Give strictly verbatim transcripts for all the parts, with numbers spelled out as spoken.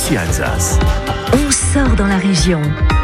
ici Alsace. On sort dans la région.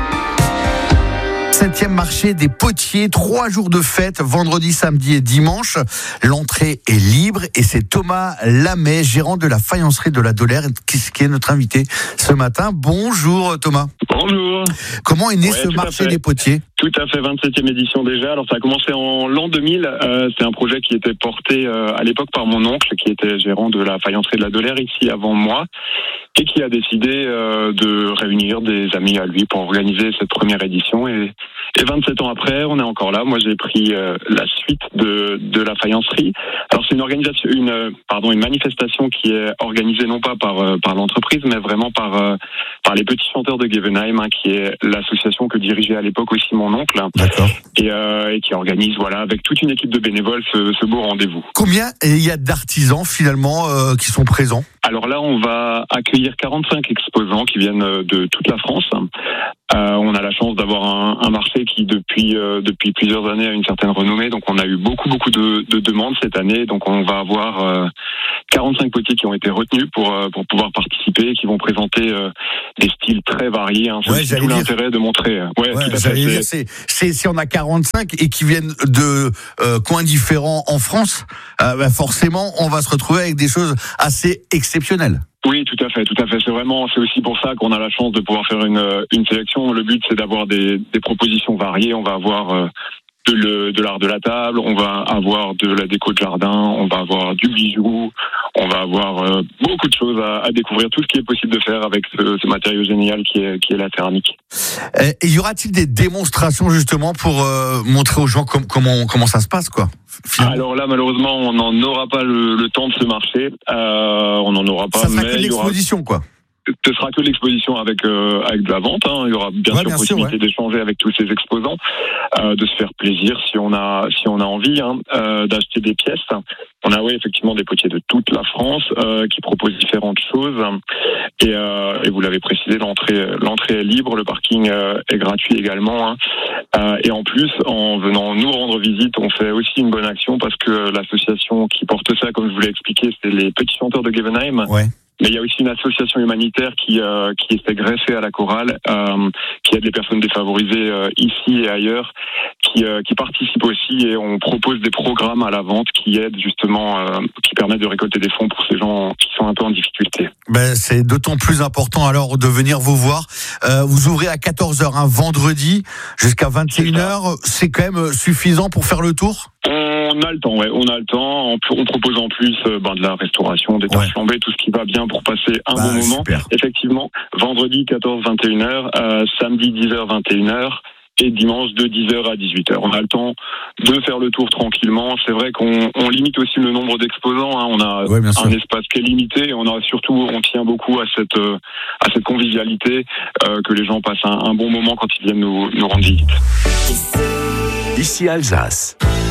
Septième marché des potiers, trois jours de fête, vendredi, samedi et dimanche. L'entrée est libre et c'est Thomas Lamet, gérant de la faïencerie de la Dolère, qui est notre invité ce matin. Bonjour Thomas. Bonjour. Comment est né ouais, ce marché des potiers ? Tout à fait, vingt-septième édition déjà. Alors ça a commencé en l'an deux mille. Euh, c'est un projet qui était porté euh, à l'époque par mon oncle, qui était gérant de la faïencerie de la Dolère ici avant moi, et qui a décidé euh, de réunir des amis à lui pour organiser cette première édition. Et, et vingt-sept ans après, on est encore là. Moi, j'ai pris euh, la suite de, de la faïencerie. Alors c'est une organisation, une euh, pardon, une manifestation qui est organisée non pas par euh, par l'entreprise, mais vraiment par euh, par les petits chanteurs de Gevenheim, hein, qui est l'association que dirigeait à l'époque aussi mon oncle. D'accord. Et, euh, et qui organise, voilà, avec toute une équipe de bénévoles, ce, ce beau rendez-vous. Combien il y a d'artisans finalement euh, qui sont présents ? Alors là, on va accueillir quarante-cinq exposants qui viennent de toute la France. Euh, on a la chance d'avoir un, un marché qui, depuis euh, depuis plusieurs années, a une certaine renommée. Donc, on a eu beaucoup beaucoup de, de demandes cette année. Donc, on va avoir euh, quarante-cinq potiers qui ont été retenus pour euh, pour pouvoir participer et qui vont présenter euh, des styles très variés. Hein. C'est Ouais, tout dire. l'intérêt de montrer. Ouais, Ouais, tout à j'allais fait. dire, c'est, c'est, si on a quarante-cinq et qui viennent de euh, coins différents en France, euh, bah forcément, on va se retrouver avec des choses assez exceptionnelles. Oui, tout à fait, tout à fait. C'est vraiment, c'est aussi pour ça qu'on a la chance de pouvoir faire une une sélection. Le but, c'est d'avoir des des propositions variées. On va avoir euh, de, le, de l'art de la table, on va avoir de la déco de jardin, on va avoir du bijou, on va avoir euh, beaucoup de choses à, à découvrir, tout ce qui est possible de faire avec ce, ce matériau génial qui est, qui est la céramique. Et y aura-t-il des démonstrations justement pour euh, montrer aux gens com- comment, comment ça se passe, quoi ? Finalement. Alors là, malheureusement, on n'en aura pas le, le temps de ce marché. Euh, on n'en aura pas. Ça sera mais que l'exposition, aura... quoi. Ce sera que l'exposition avec euh, avec de la vente. Hein. Il y aura bien ouais, sûr bien possibilité sûr, ouais. d'échanger avec tous ces exposants, euh, de se faire plaisir si on a si on a envie hein, euh, d'acheter des pièces. On a oui effectivement des potiers de toute la France euh, qui proposent différentes choses. Et, euh, et vous l'avez précisé, l'entrée l'entrée est libre, le parking euh, est gratuit également. Hein. Euh, et en plus, en venant nous rendre visite, on fait aussi une bonne action parce que l'association qui porte ça, comme je vous l'ai expliqué, c'est les petits chanteurs de Gevenheim. Ouais. Mais il y a aussi une association humanitaire qui euh, qui s'est greffée à la chorale, euh, qui aide les personnes défavorisées euh, ici et ailleurs, qui euh, qui participent aussi et on propose des programmes à la vente qui aident justement, euh, qui permettent de récolter des fonds pour ces gens qui sont un peu en difficulté. Ben c'est d'autant plus important alors de venir vous voir. Euh, vous ouvrez à quatorze heures un vendredi jusqu'à vingt et une heures. C'est quand même suffisant pour faire le tour ? On a le temps, ouais, on a le temps. On, on propose en plus euh, ben, de la restauration, des tartes flambées, tout ce qui va bien pour passer un bah, bon moment. Super. Effectivement, vendredi quatorze vingt et une heures, euh, samedi dix heures vingt et une heures et dimanche de dix heures à dix-huit heures. On a le temps de faire le tour tranquillement. C'est vrai qu'on on limite aussi le nombre d'exposants. Hein. On a ouais, un espace qui est limité. Et on a surtout, on tient beaucoup à cette euh, à cette convivialité, euh, que les gens passent un, un bon moment quand ils viennent nous, nous rendre visite. Ici Alsace.